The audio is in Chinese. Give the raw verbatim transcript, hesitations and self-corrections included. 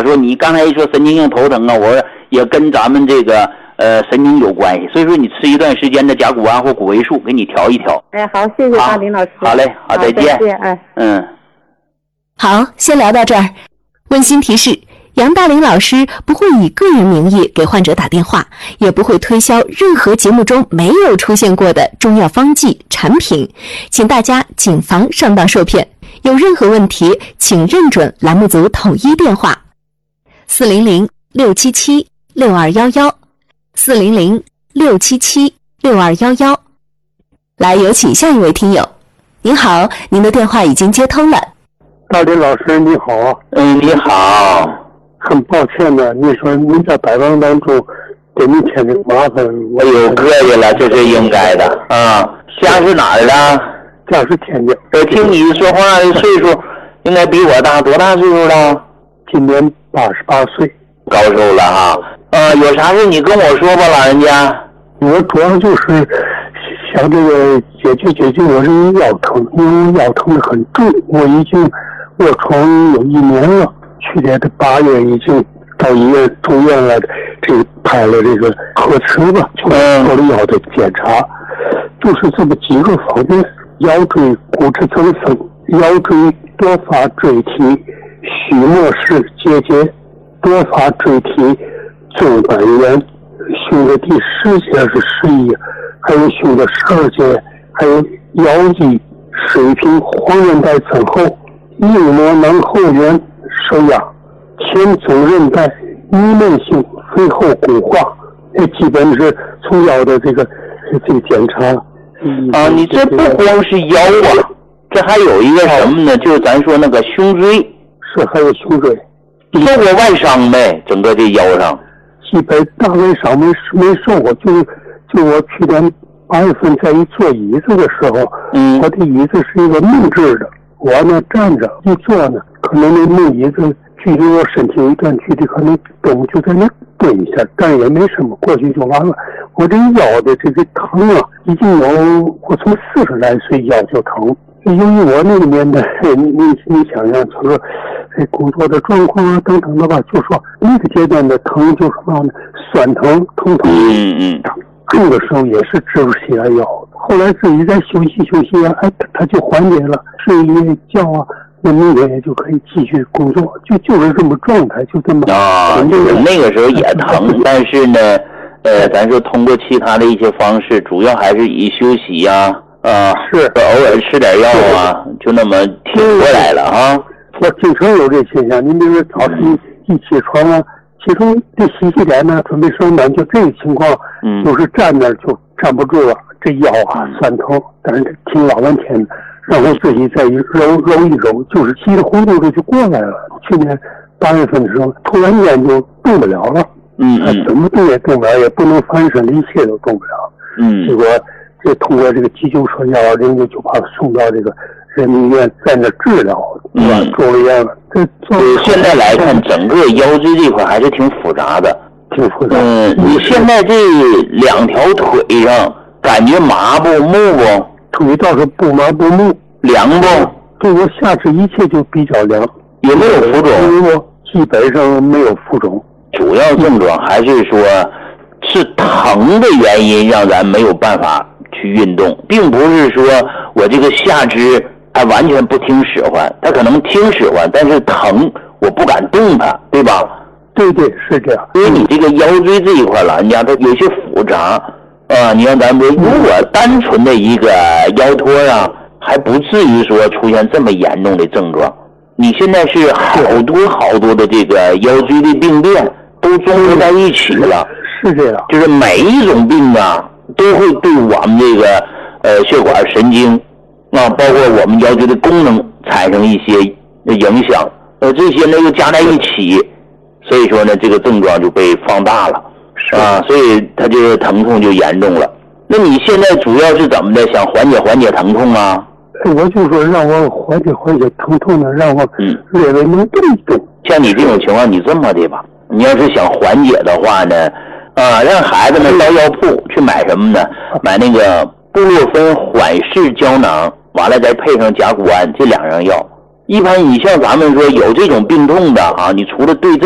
说你刚才一说神经性头疼啊，我说也跟咱们这个呃神经有关系，所以说你吃一段时间的甲钴胺或谷维素，给你调一调。 哎，好，谢谢大林老师。 好嘞，好，再见。 再见，哎， 嗯， 好，先聊到这儿。温馨提示：杨大林老师不会以个人名义给患者打电话，也不会推销任何节目中没有出现过的中药方剂产品，请大家谨防上当受骗。有任何问题，请认准栏目组统一电话：四零零六七七六二幺幺，四零零六七七六二幺幺。来，有请下一位听友。您好，您的电话已经接通了。 大林老师你好。 嗯，你好。 很抱歉的，你说您在百忙当中给您添这个麻烦， 我有客气了，这是应该的啊。家是哪儿的？ 家是天津。 我听你说话的岁数应该比我大，多大岁数了？ 今年八十八岁。 高寿了哈。呃，有啥事你跟我说吧，老人家。 我主要就是想这个解决解决我这个腰疼，因为腰疼的很重，我已经卧床有一年了。去年的八月已经到医院住院了，这个拍了这个核磁吧，就做了腰的检查，就是这么几个方面：腰椎骨质增生、腰椎多发椎体徐末氏结节、多发椎体纵板炎、胸的第十节是十一，还有胸的十二节，还有腰肌水平黄韧带增厚、硬膜囊后缘受压、前总韧带弥漫性肥厚骨化，这基本是从腰的这个这个检查。 嗯、啊，你这不光是腰啊，这还有一个什么呢？就是咱说那个胸椎， 是还有胸椎， 受过外伤没？整个这腰上， 基本大外伤没没受过，就就我去年八月份在一坐椅子的时候， 嗯， 我的椅子是一个木质的，我呢站着一坐呢，可能那木椅子距离我身体有一段距离，可能动就在那蹲一下，但也没什么，过去就完了。我这腰的这个疼啊，已经有我从四十来岁腰就疼。由于我那个年代，你你你想想，就说这工作的状况啊等等的吧，就说那个阶段的疼就是什么呢？酸疼、疼痛。 嗯嗯。 那个时候也是吃不起来药，后来自己再休息休息啊，哎，它就缓解了，睡一觉啊。那明天也就可以继续工作，就就是这么状态，就这么啊，就是那个时候也疼，但是呢，呃，咱说通过其他的一些方式，主要还是以休息呀、啊，啊， 是偶尔吃点药啊，就那么挺过来了啊。 我经常有这现象，您比如说早晨一起床啊，其中这洗洗脸呢，准备上班，就这个情况， 嗯， 就是站那就站不住了，这腰啊酸疼，但是挺老半天的。然后自己再一揉揉一揉，就是稀里糊涂的就过来了。去年八月份的时候，突然间就动不了了， 嗯嗯， 怎么动也动不了，也不能翻身，一切都动不了。 嗯， 结果这通过这个急救车幺二零就把他送到这个人民医院，在那治疗，对吧？住了院了。这对，现在来看，整个腰椎这块还是挺复杂的， 挺复杂。 嗯，你现在这两条腿上感觉麻不木不？ 腿倒是不麻不木， 凉不？ 对我下肢一切就比较凉。 有没有浮肿？ 因为我基本上没有浮肿。 主要症状还是说是疼的原因让咱没有办法去运动，并不是说我这个下肢还完全不听使唤，它可能听使唤，但是疼我不敢动它，对吧？ 对对，是这样。 因为你这个腰椎这一块老人家它有些复杂。啊，你看咱们如果单纯的一个腰托啊，还不至于说出现这么严重的症状。你现在是好多好多的这个腰椎的病变都综合在一起了， 是这样， 就是每一种病啊都会对我们这个呃血管神经啊，包括我们腰椎的功能产生一些影响，呃这些呢又加在一起，所以说呢这个症状就被放大了。啊，所以他这个疼痛就严重了。那你现在主要是怎么的？想缓解缓解疼痛啊？ 我就说让我缓解缓解疼痛呢，让我嗯略微能动一动。 像你这种情况，你这么的吧，你要是想缓解的话呢，啊，让孩子们到药铺去买什么呢？买那个布洛芬缓释胶囊，完了再配上甲钴胺这两样药。一般你像咱们说有这种病痛的啊，你除了对症